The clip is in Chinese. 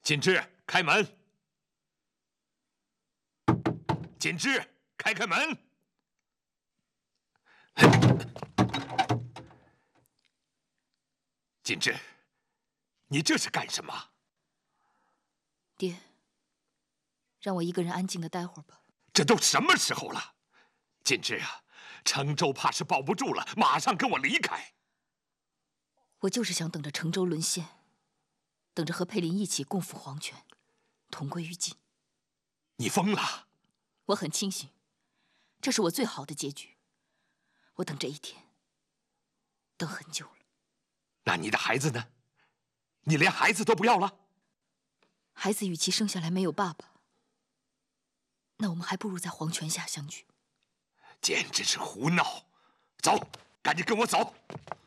锦芝，开门！锦芝，开门！锦芝，你这是干什么？ 爹，让我一个人安静的待会儿吧。 这都什么时候了？锦芝啊，成州怕是保不住了，马上跟我离开。 我就是想等着成州沦陷，等着和佩林一起共赴黄泉，同归于尽。 你疯了！ 我很清醒，这是我最好的结局。我等这一天，等很久了。 那你的孩子呢？你连孩子都不要了？ 孩子与其生下来没有爸爸，那我们还不如在黄泉下相聚。 简直是胡闹！走，赶紧跟我走！